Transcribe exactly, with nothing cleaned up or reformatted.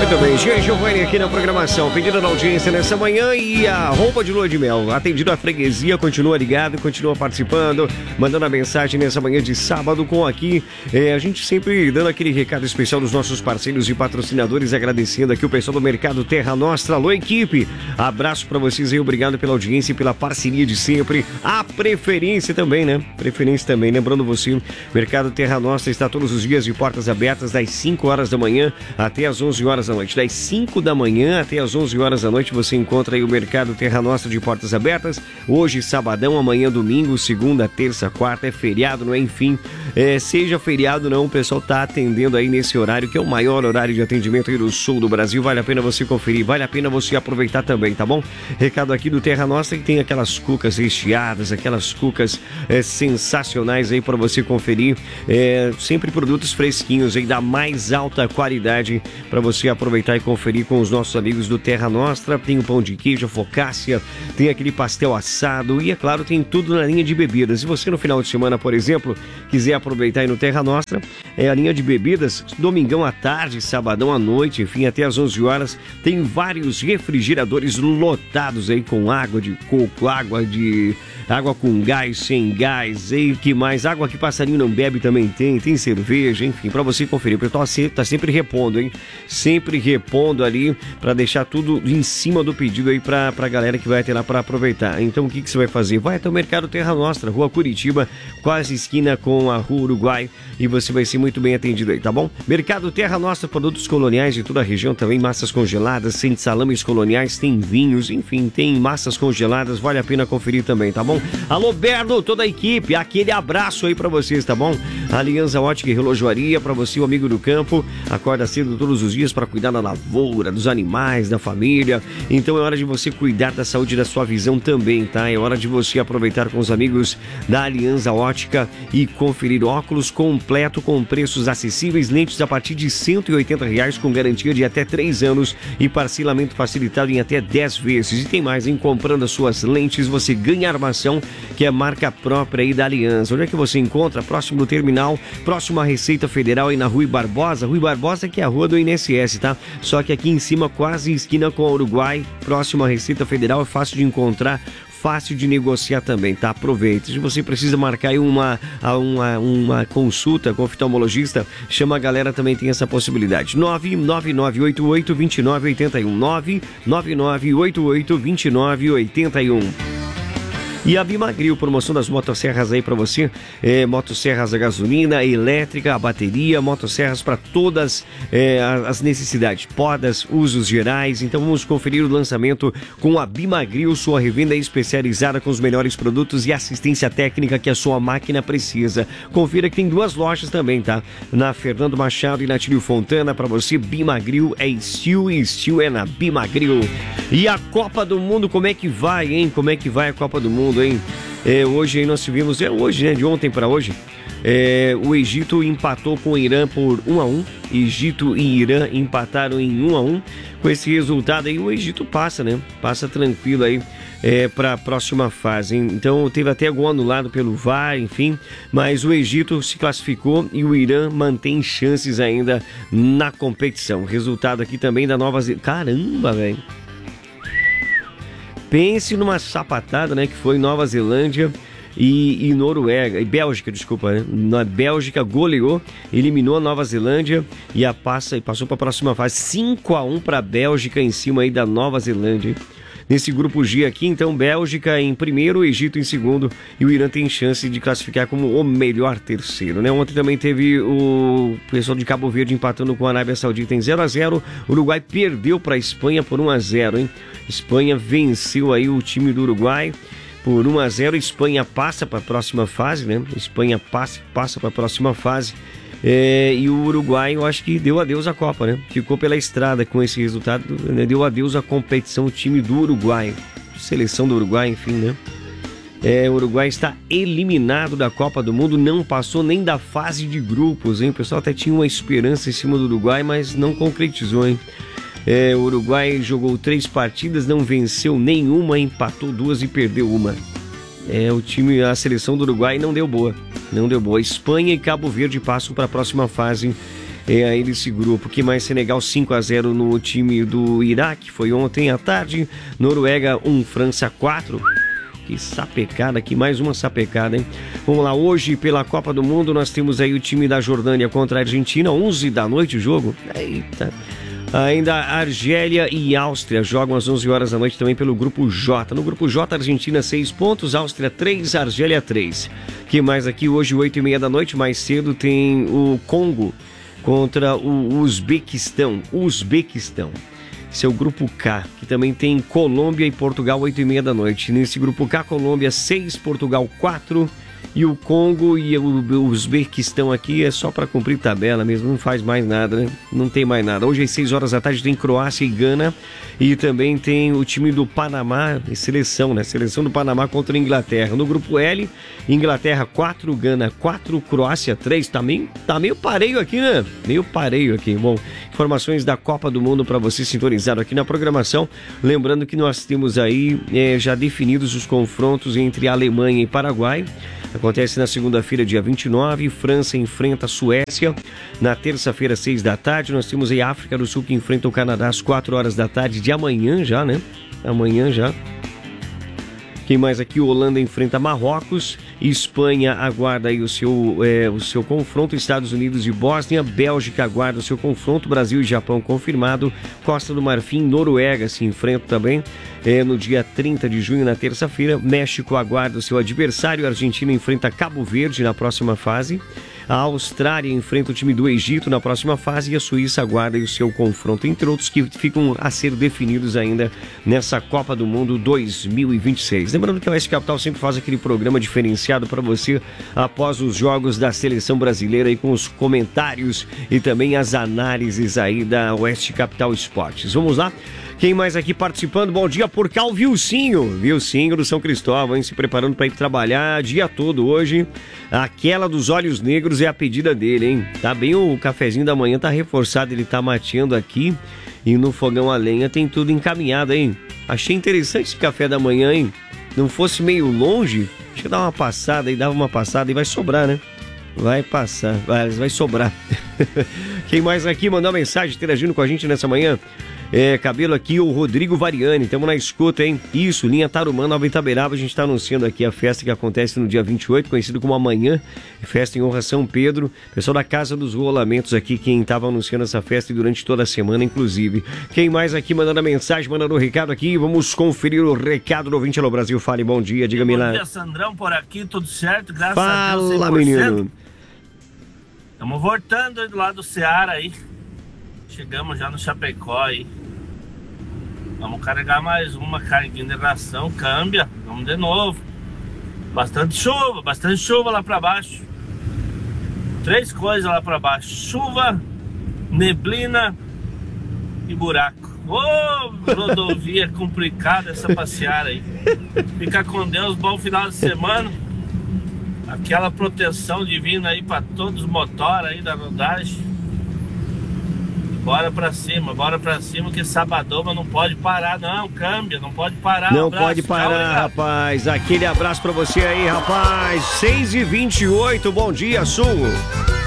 Muito bem, Gia Giovanni aqui na programação, pedindo na audiência nessa manhã e a roupa de lua de mel, atendido a freguesia, continua ligado, continua participando, mandando a mensagem nessa manhã de sábado com aqui, é, a gente sempre dando aquele recado especial dos nossos parceiros e patrocinadores, agradecendo aqui o pessoal do Mercado Terra Nostra. Alô, equipe, abraço pra vocês aí, obrigado pela audiência e pela parceria de sempre, a preferência também, né, preferência também, lembrando você, Mercado Terra Nostra está todos os dias de portas abertas das cinco horas da manhã até as onze horas da noite. Das cinco da manhã até as onze horas da noite você encontra aí o Mercado Terra Nostra de portas abertas. Hoje, sabadão, amanhã, domingo, segunda, terça, quarta, é feriado, não é? Enfim, é, seja feriado não, o pessoal tá atendendo aí nesse horário, que é o maior horário de atendimento aí do sul do Brasil. Vale a pena você conferir, vale a pena você aproveitar também, tá bom? Recado aqui do Terra Nostra que tem aquelas cucas recheadas, aquelas cucas é, sensacionais aí para você conferir. É, sempre produtos fresquinhos aí da mais alta qualidade para você aproveitar e conferir com os nossos amigos do Terra Nostra. Tem o pão de queijo, a focaccia, tem aquele pastel assado e, é claro, tem tudo na linha de bebidas. Se você no final de semana, por exemplo, quiser aproveitar aí no Terra Nostra, é a linha de bebidas, domingão à tarde, sabadão à noite, enfim, até às onze horas, tem vários refrigeradores lotados aí com água de coco, água de... água com gás, sem gás, e que mais? Água que passarinho não bebe também tem, tem cerveja, enfim, para você conferir. O pessoal tá sempre repondo, hein? Sempre repondo ali para deixar tudo em cima do pedido aí pra, pra galera que vai até lá para aproveitar. Então o que que você vai fazer? Vai até o Mercado Terra Nostra, Rua Curitiba, quase esquina com a Rua Uruguai, e você vai ser muito bem atendido aí, tá bom? Mercado Terra Nostra, produtos coloniais de toda a região também, massas congeladas, tem salames coloniais, tem vinhos, enfim, tem massas congeladas, vale a pena conferir também, tá bom? Alô, Berno, toda a equipe, aquele abraço aí pra vocês, tá bom? Aliança Ótica e Relojoaria, pra você, o amigo do campo, acorda cedo todos os dias pra cuidar da lavoura, dos animais, da família, então é hora de você cuidar da saúde da sua visão também, tá? É hora de você aproveitar com os amigos da Aliança Ótica e conferir óculos completo com preços acessíveis, lentes a partir de cento e oitenta reais com garantia de até três anos e parcelamento facilitado em até dez vezes. E tem mais, em comprando as suas lentes, você ganha armação, que é marca própria aí da Aliança. Onde é que você encontra? Próximo do terminal, próximo à Receita Federal aí na Rui Barbosa. Rui Barbosa que é a rua do I N S S, tá? Só que aqui em cima, quase esquina com o Uruguai, próximo à Receita Federal, é fácil de encontrar, fácil de negociar também, tá? Aproveita. Se você precisa marcar aí uma, uma, uma consulta com o oftalmologista, chama a galera, também tem essa possibilidade. nove nove nove oito oito dois nove oito um, nove nove nove oito oito dois nove oito um. E a Bimagril, promoção das motosserras aí para você, é, motosserras a gasolina, elétrica, a bateria, motosserras para todas é, as necessidades, podas, usos gerais. Então vamos conferir o lançamento com a Bimagril, sua revenda especializada com os melhores produtos e assistência técnica que a sua máquina precisa. Confira que tem duas lojas também, tá? Na Fernando Machado e na Tílio Fontana, para você, Bimagril é estilo e estilo é na Bimagril. E a Copa do Mundo, como é que vai, hein? Como é que vai a Copa do Mundo, hein? É, hoje aí nós tivemos, é hoje, né? De ontem para hoje, é, o Egito empatou com o Irã por um a um. Egito e Irã empataram em um a um. Com esse resultado aí, o Egito passa, né? Passa tranquilo aí é, para a próxima fase, hein? Então teve até gol anulado pelo V A R, enfim, mas o Egito se classificou e o Irã mantém chances ainda na competição. Resultado aqui também da Nova Zelândia. Caramba, velho! Pense numa sapatada, né, que foi Nova Zelândia e, e Noruega, e Bélgica, desculpa, né? Na Bélgica goleou, eliminou a Nova Zelândia e, a passa, e passou para a próxima fase, cinco a um para a Bélgica em cima aí da Nova Zelândia. Nesse grupo G aqui, então, Bélgica em primeiro, Egito em segundo e o Irã tem chance de classificar como o melhor terceiro, né? Ontem também teve o pessoal de Cabo Verde empatando com a Arábia Saudita em zero a zero, o Uruguai perdeu para a Espanha por um a zero, hein? Espanha venceu aí o time do Uruguai por um a zero, Espanha passa para a próxima fase, né? Espanha passa, passa para a próxima fase. É, e o Uruguai, eu acho que deu adeus à Copa, né? Ficou pela estrada com esse resultado, né? Deu adeus à competição, o time do Uruguai, seleção do Uruguai, enfim, né? É, o Uruguai está eliminado da Copa do Mundo, não passou nem da fase de grupos, hein? O pessoal até tinha uma esperança em cima do Uruguai, mas não concretizou, hein? É, o Uruguai jogou três partidas, não venceu nenhuma, empatou duas e perdeu uma. É, o time, a seleção do Uruguai não deu boa, não deu boa. Espanha e Cabo Verde passam para a próxima fase é, aí desse grupo. Que mais? Senegal cinco a zero no time do Iraque, foi ontem à tarde. Noruega um, França quatro. Que sapecada aqui, mais uma sapecada, hein? Vamos lá, hoje pela Copa do Mundo nós temos aí o time da Jordânia contra a Argentina, onze da noite o jogo. Eita. Ainda Argélia e Áustria jogam às onze horas da noite também pelo grupo J. No grupo J, Argentina seis pontos, Áustria três, Argélia três. Que mais aqui hoje, oito e meia da noite, mais cedo tem o Congo contra o Uzbequistão. Uzbequistão. Esse é o grupo K, que também tem Colômbia e Portugal, oito e meia da noite. Nesse grupo K, Colômbia seis, Portugal quatro, e o Congo e o Uzbequistão aqui é só para cumprir tabela mesmo, não faz mais nada, né? Não tem mais nada. Hoje às seis horas da tarde tem Croácia e Gana, e também tem o time do Panamá, seleção, né? Seleção do Panamá contra a Inglaterra. No grupo L, Inglaterra quatro, Gana quatro, Croácia três. Tá meio, tá meio pareio aqui, né? Meio pareio aqui. Bom, informações da Copa do Mundo para você sintonizado aqui na programação. Lembrando que nós temos aí é, já definidos os confrontos entre Alemanha e Paraguai. Acontece na segunda-feira, dia vinte e nove, França enfrenta a Suécia. Na terça-feira, seis da tarde, nós temos aí a África do Sul que enfrenta o Canadá às quatro horas da tarde de amanhã já, né? Amanhã já. Quem mais aqui? Holanda enfrenta Marrocos, Espanha aguarda aí o seu, é, o seu confronto, Estados Unidos e Bósnia, Bélgica aguarda o seu confronto, Brasil e Japão confirmado, Costa do Marfim, Noruega se enfrentam também é, no dia trinta de junho, na terça-feira, México aguarda o seu adversário, Argentina enfrenta Cabo Verde na próxima fase, a Austrália enfrenta o time do Egito na próxima fase e a Suíça aguarda o seu confronto, entre outros que ficam a ser definidos ainda nessa Copa do Mundo dois mil e vinte e seis. Lembrando que a Oeste Capital sempre faz aquele programa diferenciado para você após os jogos da seleção brasileira e com os comentários e também as análises aí da Oeste Capital Esportes. Vamos lá? Quem mais aqui participando? Bom dia por cá, o Vilcinho. Vilcinho do São Cristóvão, hein? Se preparando para ir trabalhar dia todo hoje. Aquela dos olhos negros é a pedida dele, hein? Tá bem, o cafezinho da manhã tá reforçado, ele tá mateando aqui. E no fogão a lenha tem tudo encaminhado, hein? Achei interessante esse café da manhã, hein? Não fosse meio longe, deixa eu dar uma passada e dava uma passada e vai sobrar, né? Vai passar, vai, vai sobrar. Quem mais aqui mandou uma mensagem interagindo com a gente nessa manhã? É, cabelo aqui, o Rodrigo Variani, estamos na escuta, hein? Isso, linha Tarumã, Nova Itaberaba, a gente está anunciando aqui a festa que acontece no dia vinte e oito, conhecido como Amanhã, festa em honra a São Pedro, pessoal da Casa dos Rolamentos aqui, quem estava anunciando essa festa durante toda a semana, inclusive. Quem mais aqui mandando a mensagem, mandando o recado aqui, vamos conferir o recado do ouvinte. Alô Brasil, fale, bom dia, diga-me lá. Bom dia, Sandrão, por aqui, tudo certo, graças Fala, a Deus, cem por cento. Menino. Estamos voltando do lado do Ceará aí, chegamos já no Chapecó aí. Vamos carregar mais uma carguinha de ração, câmbia, vamos de novo. Bastante chuva, bastante chuva lá pra baixo. Três coisas lá pra baixo: chuva, neblina e buraco. Ô, oh, rodovia complicada essa passeada aí. Fica com Deus, bom final de semana. Aquela proteção divina aí pra todos os motores aí da rodagem. Bora pra cima, bora pra cima, que sabadoma não pode parar não, câmbio, não pode parar. Não um abraço, pode parar, tchau, rapaz. Aquele abraço pra você aí, rapaz. seis e vinte e oito, bom dia, Sul.